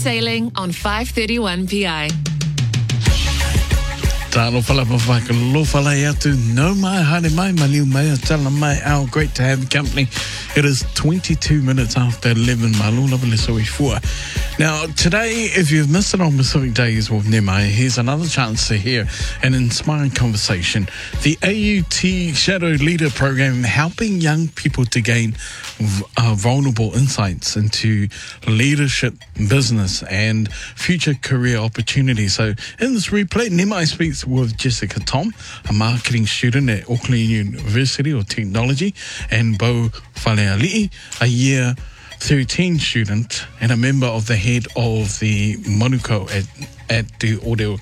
sailing on 531 PI. Talo whala mawhaka lo whala atu no mai hane mai maliu mai tala mai au great to have the company. It is 22 minutes after 11 malula so four. Now today, if you've missed it on Pacific Days with Nemai, here's another chance to hear an inspiring conversation. The AUT Shadow Leader Program helping young people to gain vulnerable insights into leadership, business and future career opportunities. So in this replay, Nemai speaks with Jessica Tom, a marketing student at Auckland University of Technology, and Bo Faleali'i, a year 13 student and a member of the head of the Manuko at the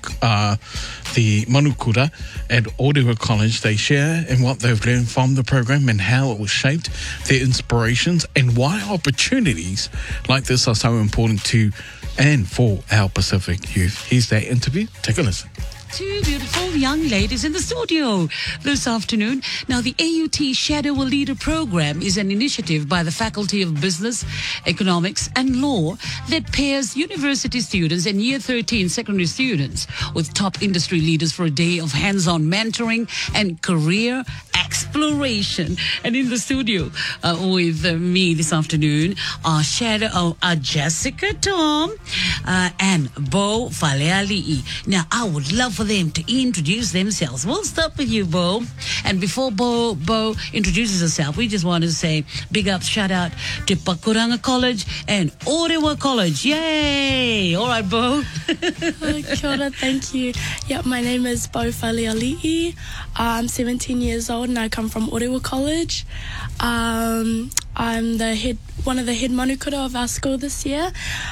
Manukura at Orewa College. They share in what they've learned from the program and how it was shaped, their inspirations, and why opportunities like this are so important to and for our Pacific youth. Here's that interview. Take a listen. Two beautiful young ladies in the studio this afternoon. Now, the AUT Shadow Leader Program is an initiative by the Faculty of Business, Economics and Law that pairs university students and Year 13 secondary students with top industry leaders for a day of hands-on mentoring and career exploration. And in the studio with me this afternoon are Jessica Tom and Bo Faleali'i. Now, I would love for them to introduce themselves. We'll start with you, Bo. And before Bo introduces herself, we just want to say big up, shout out to Pakuranga College and Orewa College. Yay! All right, Bo. Kia ora, thank you. Yep, my name is Bo Faleali'i. I'm 17 years old and I come from Orewa College. I'm one of the head manukura of our school this year.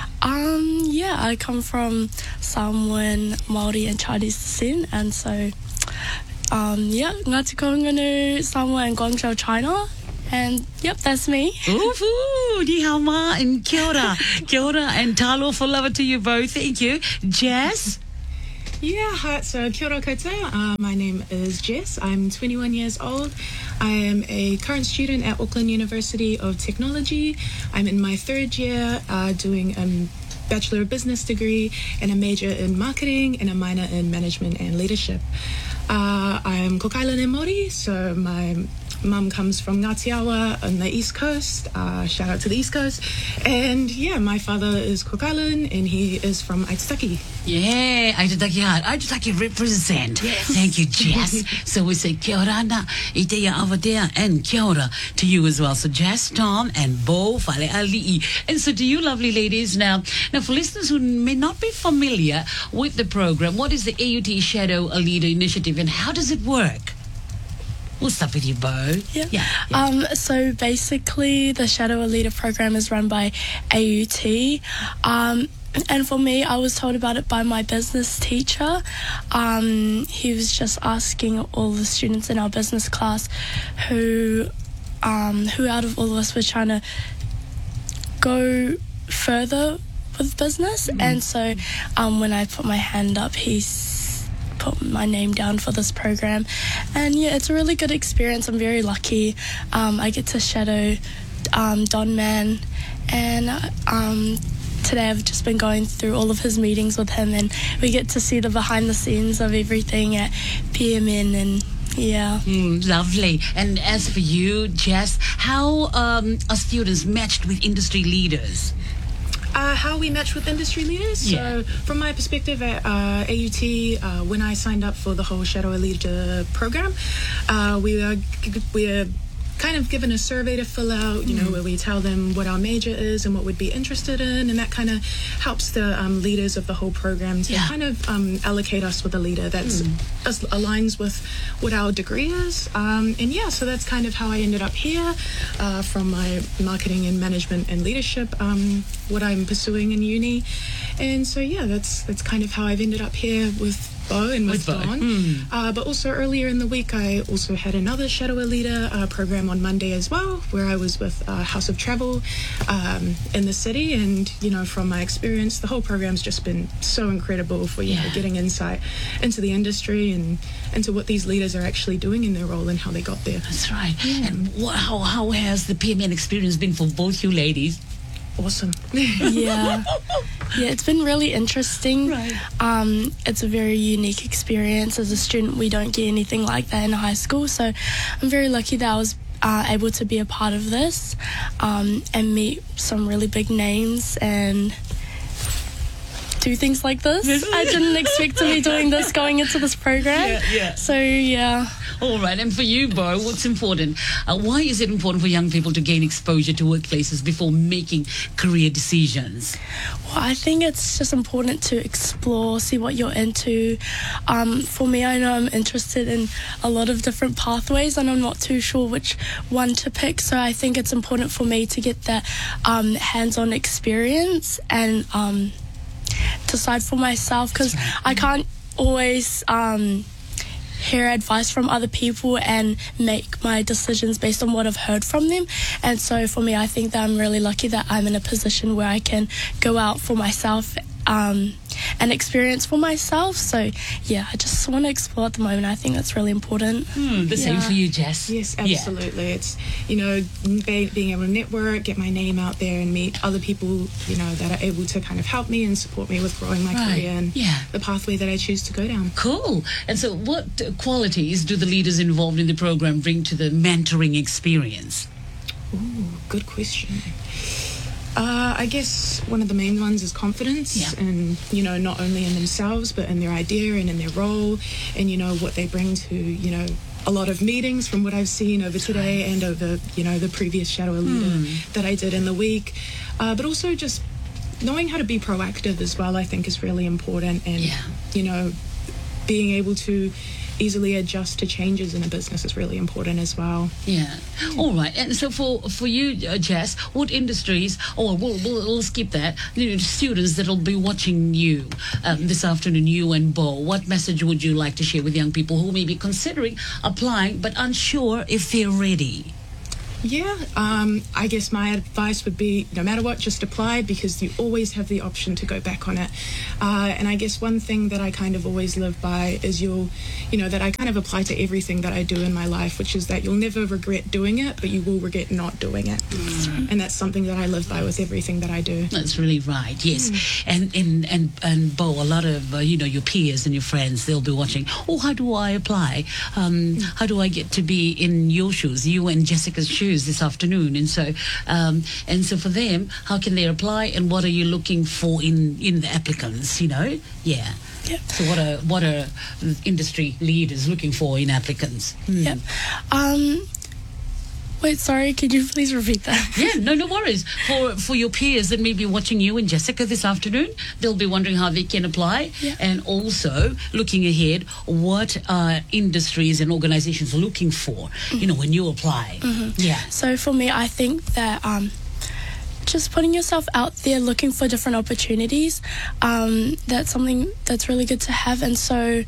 I come from Samoan, Māori and Chinese descent, and so Ngāti Kahungunu, Samoa and Guangzhou, China. And yep, that's me. Ufu, ni hao ma and kia ora. Kia ora and talo for love to you both. Thank you. Jess? Yeah, hi, so kia ora koutou. My name is Jess. I'm 21 years old. I am a current student at Auckland University of Technology. I'm in my third year doing a Bachelor of Business degree and a major in marketing and a minor in management and leadership. I'm Cook Island and Māori, so my mum comes from Ngāti Awa on the East Coast. Shout out to the East Coast. And yeah, my father is Cook Island and he is from Aitutaki. Yeah, Aitutaki represent. Yes. Thank you, Jess. So we say kia ora na i te ia awadea and kia ora to you as well. So Jess, Tom and Bo Faleali'i. And so to you lovely ladies now for listeners who may not be familiar with the program, what is the AUT Shadow Leader Initiative and how does it work? We'll start with you, Bo. Yeah. So basically, the Shadow Leader program is run by AUT. And for me, I was told about it by my business teacher. He was just asking all the students in our business class who out of all of us were trying to go further with business. And so when I put my hand up, he put my name down for this program, and yeah, it's a really good experience. I'm very lucky. I get to shadow Don Man, and today I've just been going through all of his meetings with him, and we get to see the behind the scenes of everything at PMN, and yeah. Lovely. And as for you, Jess, how are students matched with industry leaders? How we match with industry leaders. Yeah. So from my perspective at AUT, when I signed up for the whole Shadow Leader program, we are kind of given a survey to fill out, where we tell them what our major is and what we'd be interested in, and that kind of helps the leaders of the whole program to kind of allocate us with a leader that aligns with what our degree is. So that's kind of how I ended up here from my marketing and management and leadership, what I'm pursuing in uni. And so, yeah, that's kind of how I've ended up here with Bo and with Don. But also earlier in the week, I also had another Shadow Leader program on Monday as well, where I was with House of Travel in the city. And, from my experience, the whole program's just been so incredible for, getting insight into the industry and into what these leaders are actually doing in their role and how they got there. That's right. And how has the PMN experience been for both you ladies? Awesome. Yeah. Yeah, it's been really interesting. Right. It's a very unique experience. As a student, we don't get anything like that in high school. So I'm very lucky that I was able to be a part of this and meet some really big names and do things like this. I didn't expect to be doing this going into this program. Yeah. So, yeah. All right. And for you, Bo, what's important? Why is it important for young people to gain exposure to workplaces before making career decisions? Well, I think it's just important to explore, see what you're into. For me, I know I'm interested in a lot of different pathways and I'm not too sure which one to pick. So I think it's important for me to get that hands-on experience and decide for myself, because I can't always hear advice from other people and make my decisions based on what I've heard from them. And so for me, I think that I'm really lucky that I'm in a position where I can go out for myself and experience for myself. So yeah, I just want to explore at the moment. I think that's really important. The same for you, Jess. Yes, absolutely. It's, being able to network, get my name out there and meet other people, that are able to kind of help me and support me with growing my career and the pathway that I choose to go down. Cool. And so what qualities do the leaders involved in the program bring to the mentoring experience? Ooh, good question. I guess one of the main ones is confidence and, not only in themselves, but in their idea and in their role and, what they bring to, a lot of meetings from what I've seen over today and over, the previous Shadow Leader that I did in the week. But also just knowing how to be proactive as well, I think is really important. And, being able to easily adjust to changes in a business is really important as well. Yeah. All right. And so for you, Jess, what industries, or we'll skip that, students that will be watching you this afternoon, you and Bo, what message would you like to share with young people who may be considering applying but unsure if they're ready? Yeah, I guess my advice would be no matter what, just apply, because you always have the option to go back on it. And I guess one thing that I kind of always live by is that I kind of apply to everything that I do in my life, which is that you'll never regret doing it, but you will regret not doing it. And that's something that I live by with everything that I do. That's really right, yes. And Bo, a lot of, your peers and your friends, they'll be watching, how do I apply? How do I get to be in your shoes, you and Jessica's shoes this afternoon? And so for them, how can they apply, and what are you looking for in the applicants? Yeah. So what are industry leaders looking for in applicants? Yep. Wait, sorry, could you please repeat that? Yeah, no worries. For your peers that may be watching you and Jessica this afternoon, they'll be wondering how they can apply, and also looking ahead, what are industries and organizations looking for, when you apply? Yeah. So for me, I think that just putting yourself out there, looking for different opportunities, that's something that's really good to have. And so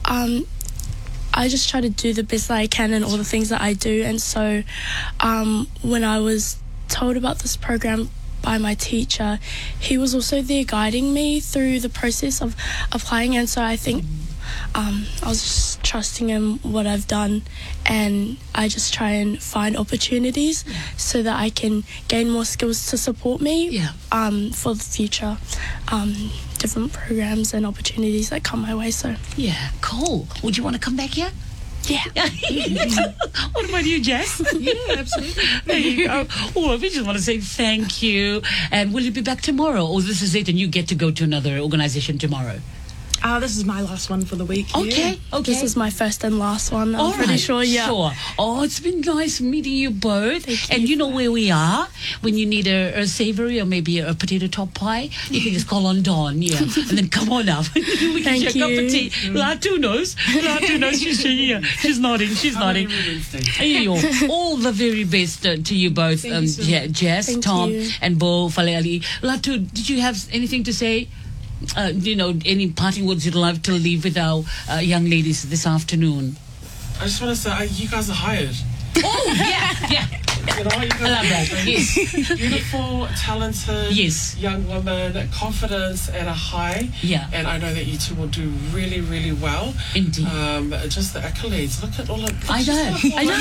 I just try to do the best that I can in all the things that I do. And so when I was told about this program by my teacher, he was also there guiding me through the process of applying. And so I think I was just trusting in what I've done, and I just try and find opportunities so that I can gain more skills to support me for the future. Different programs and opportunities that come my way. So yeah, cool. Would you want to come back here? Yeah. What about you, Jess? Yeah, absolutely. There you go. Oh, we just want to say thank you. And will you be back tomorrow, or this is it and you get to go to another organization tomorrow? This is my last one for the week. Okay. This is my first and last one. I'm pretty sure. Sure. Oh, it's been nice meeting you both. Thank and you. you know where we are. When you need a savory or maybe a potato top pie, you can just call on Dawn. Yeah, and then come on up. We can Thank share a cup of you. tea. Latu knows. She's nodding. She's nodding. All the very best to you both, Thank you so much. Jess, Thank Tom, you. and Bo Faleali. Latu, did you have anything to say? Any parting words you'd love to leave with our young ladies this afternoon? I just want to say, you guys are hired. Oh, yeah. You know, you I love that. Yes. beautiful, talented Yes. young woman, confidence at a high. Yeah. And I know that you two will do really, really well. Indeed. Just the accolades. Look at all of I know.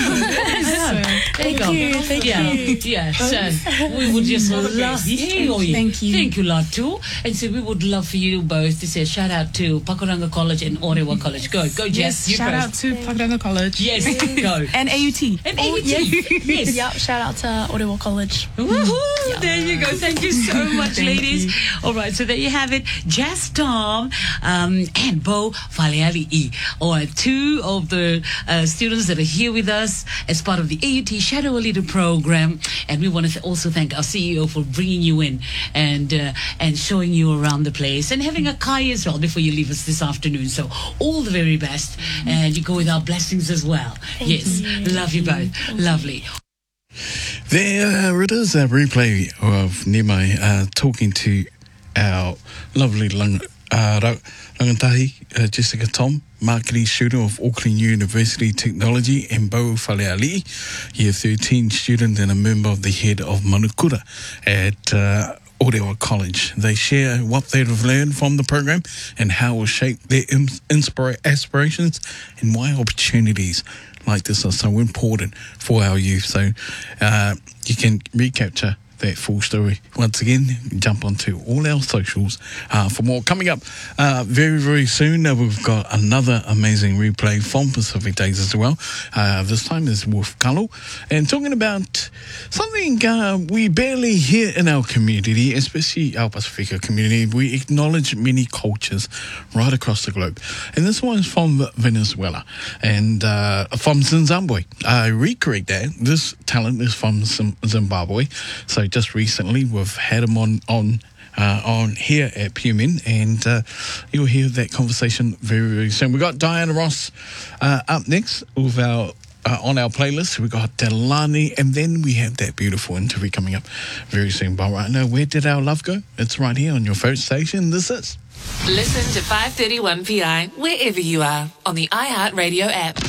There you go. Thank you. Yeah. So we would just All the love. best. Yeah, oh, yeah. Thank you. Thank you, Latu. And so we would love for you both to say a shout out to Pakuranga College and Orewa College. Go, Jess. Yes, You shout first. out to Pakuranga College. Yes, go. And AUT. And AUT. Yes. Yep, shout out to Ottawa College. Woohoo! There you go. Thank you so much, ladies. All right, so there you have it. Jazz Tom and Bo Faleali'i are two of the students that are here with us as part of the AUT Shadow a Leader program. And we want to also thank our CEO for bringing you in and showing you around the place and having a kai as well before you leave us this afternoon. So all the very best. And you go with our blessings as well. Yes. Love you both. Lovely. There it is, a replay of Nimai talking to our lovely rangatahi, Jessica Tom, marketing student of Auckland University Technology, and Bo Faleali'i, year 13 student and a member of the head of Manukura at Orewa College. They share what they've learned from the program and how it will shape their aspirations and why opportunities like this are so important for our youth. So you can recapture that full story. Once again, jump onto all our socials for more. Coming up very, very soon, we've got another amazing replay from Pacific Days as well. This time is with Kalo. And talking about something we barely hear in our community, especially our Pacifica community. We acknowledge many cultures right across the globe. And this one's from Venezuela and from Zimbabwe. I recorrect that. This talent is from Zimbabwe. So just recently we've had him on here at Pumin, and you'll hear that conversation very, very soon. We've got Diana Ross up next with our on our playlist. We've got Delani, and then we have that beautiful interview coming up very soon. But right now, where did our love go? It's right here on your first station. This is Listen to 531 PI wherever you are on the iHeartRadio app.